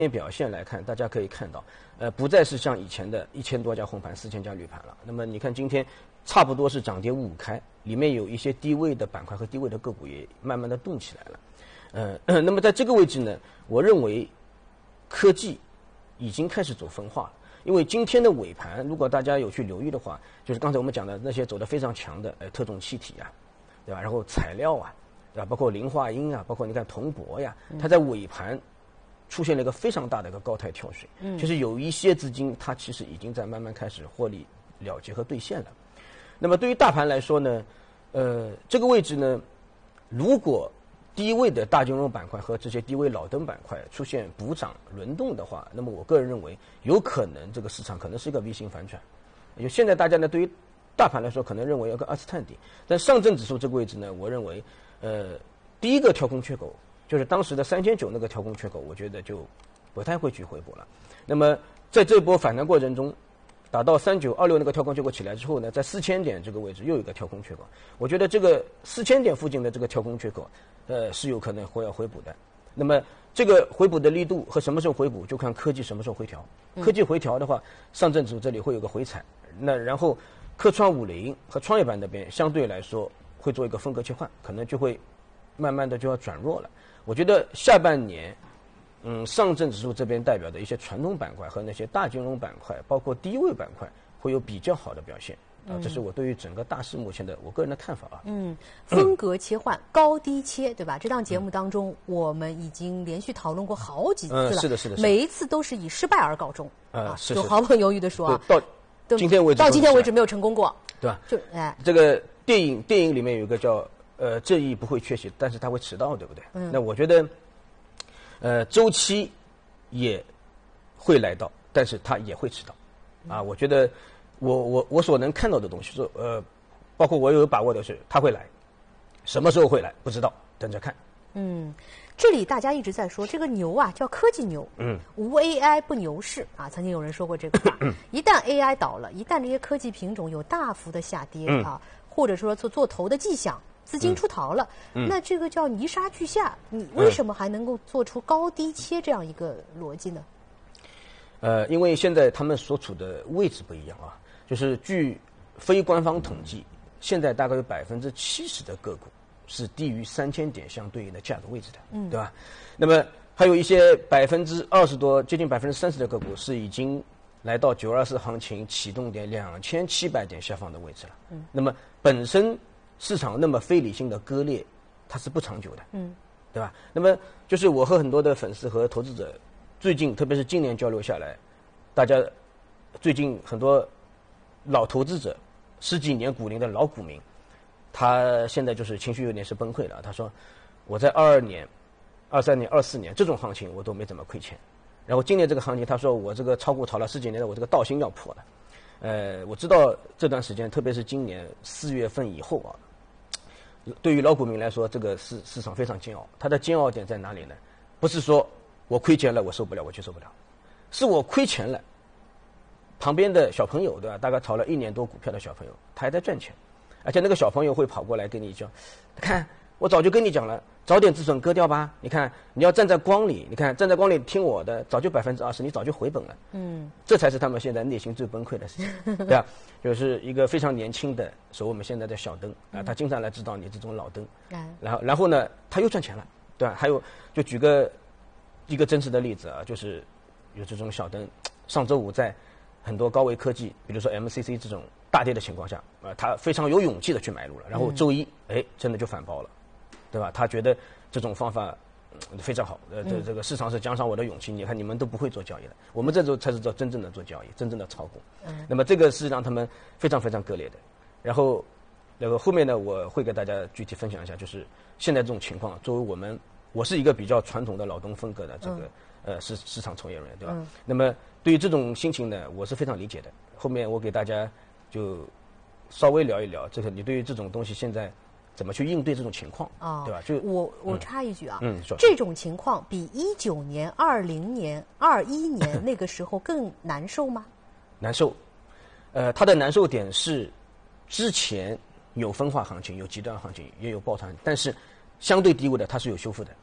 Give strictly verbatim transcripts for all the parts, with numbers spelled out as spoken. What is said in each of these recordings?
表现来看，大家可以看到，呃，不再是像以前的一千多家红盘、四千家绿盘了。那么你看今天差不多是涨跌五五开，里面有一些低位的板块和低位的个股也慢慢的动起来了。呃，那么在这个位置呢，我认为科技已经开始走分化了。因为今天的尾盘，如果大家有去留意的话，就是刚才我们讲的那些走得非常强的，呃，特种气体啊，对吧？然后材料啊，对吧？包括磷化铟啊，包括你看铜箔呀，它在尾盘出现了一个非常大的一个高台跳水。嗯，就是有一些资金它其实已经在慢慢开始获利了结和兑现了。那么对于大盘来说呢，呃，这个位置呢，如果低位的大金融板块和这些低位老登板块出现补涨轮动的话，那么我个人认为有可能这个市场可能是一个 V 型反转。就现在大家呢对于大盘来说可能认为要个二次探底，但上证指数这个位置呢，我认为呃第一个跳空缺口就是当时的三千九那个跳空缺口，我觉得就不太会去回补了。那么在这波反弹过程中，打到三九二六那个跳空缺口起来之后呢，在四千点这个位置又有一个跳空缺口，我觉得这个四千点附近的这个跳空缺口，呃，是有可能会要回补的。那么这个回补的力度和什么时候回补，就看科技什么时候回调。科技回调的话，上证指数这里会有个回踩，那然后科创五零和创业板那边相对来说会做一个风格切换，可能就会慢慢的就要转弱了。我觉得下半年。嗯，上证指数这边代表的一些传统板块和那些大金融板块，包括低位板块，会有比较好的表现啊。这是我对于整个大势目前的我个人的看法啊。 嗯，风格切换，嗯、高低切，对吧？这档节目当中，嗯、我们已经连续讨论过好几次了。 嗯，是的，是的， 每一次都是以失败而告终。 啊，是就毫不犹豫的说啊， 到今天为止， 到今天为止没有成功过， 对吧？ 就哎， 这个电影电影里面有一个叫呃正义不会缺席，但是他会迟到，对不对？嗯。那我觉得，呃，周期。也会来到，但是它也会迟到，啊，我觉得我我我所能看到的东西，说呃，包括我有把握的是，它会来，什么时候会来不知道，等着看。 嗯，这里大家一直在说这个牛啊叫科技牛，嗯，无 A I 不牛市啊，曾经有人说过这个话。一旦 A I 倒了，一旦这些科技品种有大幅的下跌、嗯、啊，或者说做做头的迹象。资金出逃了、嗯，那这个叫泥沙俱下，你为什么还能够做出高低切这样一个逻辑呢？ 呃，因为现在他们所处的位置不一样啊，就是据非官方统计，现在大概有百分之七十的个股是低于三千点相对应的价格位置的，嗯，对吧？那么还有一些百分之二十多，接近百分之三十的个股是已经来到九二四行情启动点两千七百点下方的位置了，嗯，那么本身。市场那么非理性的割裂，它是不长久的，嗯，对吧？那么就是我和很多的粉丝和投资者，最近特别是今年交流下来，大家最近很多老投资者，十几年股龄的老股民，他现在就是情绪有点是崩溃了。他说，我在二二年、二三年、二四年这种行情我都没怎么亏钱，然后今年这个行情，他说我这个炒股炒了十几年了，我这个道心要破了。呃，我知道这段时间，特别是今年四月份以后啊。对于老股民来说，这个市市场非常煎熬。它的煎熬点在哪里呢？不是说我亏钱了，我受不了，我就受不了，是我亏钱了。旁边的小朋友，对吧？大概炒了一年多股票的小朋友，他还在赚钱，而且那个小朋友会跑过来跟你讲：“看，我早就跟你讲了，早点止损割掉吧。你看，你要站在光里，你看站在光里听我的，早就百分之二十，你早就回本了。”嗯，这才是他们现在内心最崩溃的事情，对吧？就是一个非常年轻的，说我们现在的小灯啊，他经常来指导你这种老灯，嗯，然后然后呢，他又赚钱了，对吧？还有，就举个一个真实的例子啊，就是有这种小灯，上周五在很多高维科技，比如说 M C C 这种大跌的情况下，啊，他非常有勇气的去买入了，然后周一，哎，真的就反包了，对吧？他觉得这种方法。非常好，呃，这这个市场是奖赏我的勇气。你看，你们都不会做交易的，我们这种才是做真正的做交易，真正的炒股。嗯，那么这个是让他们非常非常割裂的。然后，那个后面呢，我会给大家具体分享一下，就是现在这种情况，作为我们，我是一个比较传统的老东风格的这个、嗯、呃市市场从业人员，对吧？嗯、那么对于这种心情呢，我是非常理解的。后面我给大家就稍微聊一聊，这个你对于这种东西现在。怎么去应对这种情况啊、哦？对吧？就我我插一句啊， 嗯，说这种情况比一九年、二零年、二一年那个时候更难受吗？ 难受，呃，它的难受点是，之前有分化行情，有极端行情，也有抱团，但是相对低位的它是有修复的，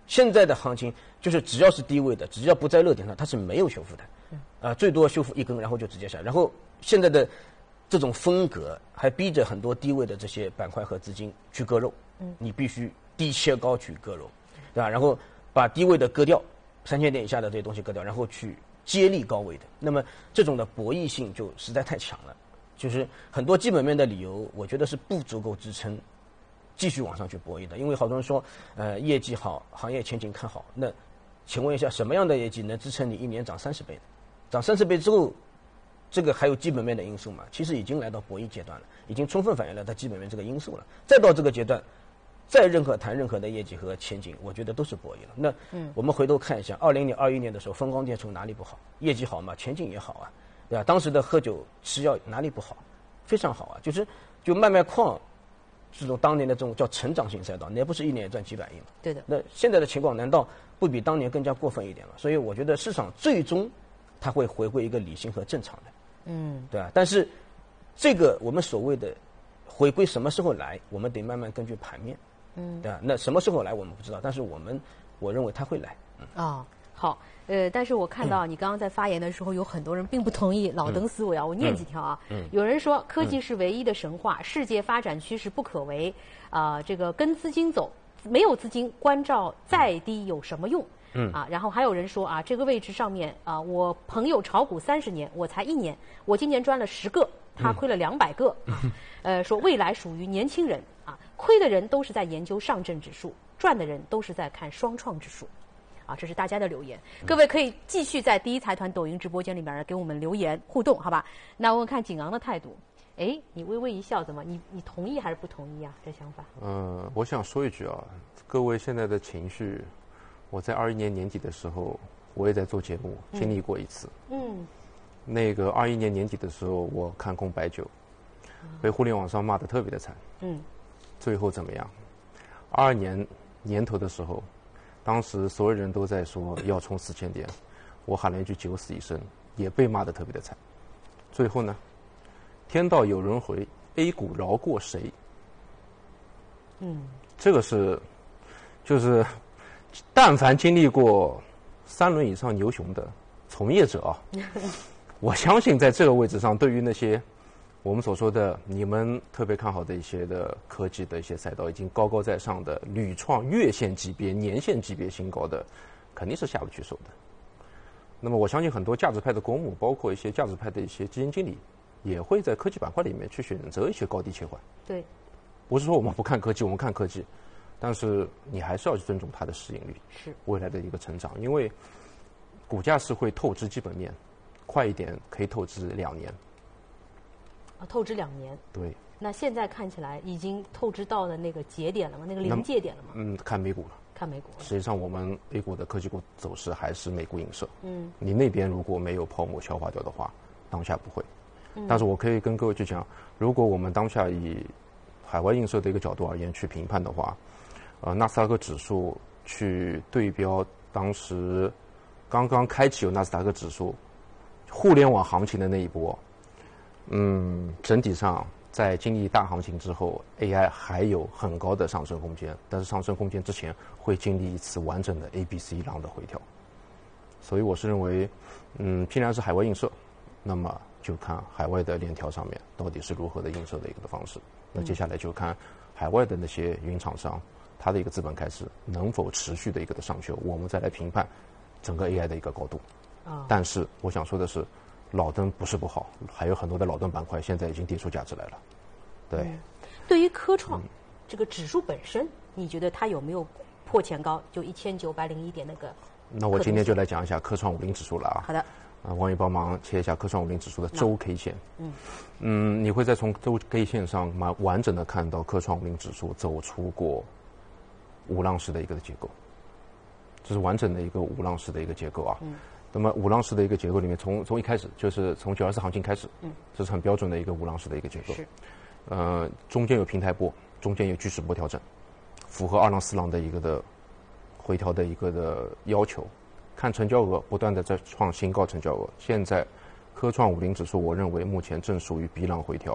现在的行情就是只要是低位的，只要不在热点上，它是没有修复的，啊、呃，最多修复一根，然后就直接下。然后现在的这种风格还逼着很多低位的这些板块和资金去割肉，嗯，你必须低切高去割肉，对吧？然后把低位的割掉，三千点以下的这些东西割掉，然后去接力高位的。那么这种的博弈性就实在太强了，就是很多基本面的理由，我觉得是不足够支撑继续往上去博弈的。因为好多人说，呃，业绩好，行业前景看好，那请问一下，什么样的业绩能支撑你一年涨三十倍的？涨三十倍之后，这个还有基本面的因素嘛？其实已经来到博弈阶段了，已经充分反映了它基本面这个因素了。再到这个阶段，再任何谈任何的业绩和前景，我觉得都是博弈了。那嗯，我们回头看一下，二零年、二一年的时候，风光电从哪里不好？业绩好嘛，前景也好啊，对吧？当时的喝酒吃药哪里不好？非常好啊，就是就卖卖矿这种当年的这种叫成长型赛道，那不是一年赚几百亿嘛？ 对的。 那现在的情况难道不比当年更加过分一点吗？所以我觉得市场最终它会回归一个理性和正常的，嗯，对吧？但是这个我们所谓的回归什么时候来，我们得慢慢根据盘面，嗯，对吧？那什么时候来我们不知道，但是我们我认为它会来。 嗯、哦，好。呃，但是我看到你刚刚在发言的时候，有很多人并不同意老登思维啊。我念几条啊。嗯。有人说科技是唯一的神话，世界发展趋势不可为，啊、呃，这个跟资金走，没有资金，关照再低有什么用？嗯。啊，然后还有人说啊，这个位置上面啊，我朋友炒股三十年，我才一年，我今年赚了十个，他亏了两百个。嗯、啊。呃，说未来属于年轻人啊，亏的人都是在研究上证指数，赚的人都是在看双创指数。啊，这是大家的留言，各位可以继续在第一财团抖音直播间里面给我们留言互动，好吧？那我们看景昂的态度，哎，你微微一笑，怎么？你你同意还是不同意啊？这想法？ 嗯，我想说一句啊，各位现在的情绪，我在二一年年底的时候，我也在做节目，经历过一次。嗯。那个二一年年底的时候，我看空白酒，被互联网上骂得特别的惨。嗯。最后怎么样？二二年年头的时候。当时所有人都在说要冲四千点，我喊了一句九死一生，也被骂得特别的惨。最后呢，天道有轮回 ，A 股饶过谁？嗯，这个是，就是，但凡经历过三轮以上牛熊的从业者啊，我相信在这个位置上，对于那些我们所说的你们特别看好的一些的科技的一些赛道，已经高高在上的屡创月线级别、年线级别新高的，肯定是下不去手的。那么我相信很多价值派的公募，包括一些价值派的一些基金经理，也会在科技板块里面去选择一些高低切换。 对， 不是说我们不看科技，我们看科技，但是你还是要去尊重它的市盈率， 是未来的一个成长，因为股价是会透支基本面，快一点可以透支两年。 啊，透支两年。 对。 那现在看起来已经透支到了那个节点了吗？那个临界点了吗？ 嗯，看美股了。 看美股了。 实际上，我们 A 股的科技股走势还是美股映射。嗯。你那边如果没有泡沫消化掉的话，当下不会。嗯。但是我可以跟各位去讲，如果我们当下以海外映射的一个角度而言去评判的话，呃，纳斯达克指数去对标当时刚刚开启有纳斯达克指数互联网行情的那一波。嗯，整体上在经历大行情之后 ，A I 还有很高的上升空间，但是上升空间之前会经历一次完整的 A、B、C 浪的回调，所以我是认为，嗯，既然是海外映射，那么就看海外的链条上面到底是如何的映射的一个的方式。那接下来就看海外的那些云厂商，它的一个资本开支能否持续的一个的上修，我们再来评判整个 A I 的一个高度。啊，但是我想说的是。老登不是不好，还有很多的老登板块现在已经跌出价值来了。对，嗯、 对于科创、嗯、这个指数本身，你觉得它有没有破前高？就一千九百零一点那个？ 那我今天就来讲一下科创五零指数了啊。 好的。 啊，王宇帮忙切一下科创五零指数的周 K 线。嗯。嗯，你会再从周 K 线上完完整的看到科创五零指数走出过五浪式的一个结构，这是完整的一个五浪式的一个结构啊。嗯。那么五浪式的一个结构里面，从从一开始就是从九二四行情开始，嗯，这是很标准的一个五浪式的一个结构。 是， 呃，中间有平台波，中间有巨势波调整，符合二浪四浪的一个的回调的一个的要求。看成交额不断的在创新高成交额，现在科创五零指数，我认为目前正属于 B 浪回调，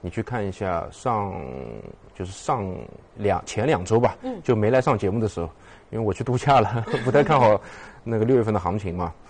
你去看一下上就是上两前两周吧，嗯，就没来上节目的时候，因为我去度假了，不太看好那个六月份的行情嘛。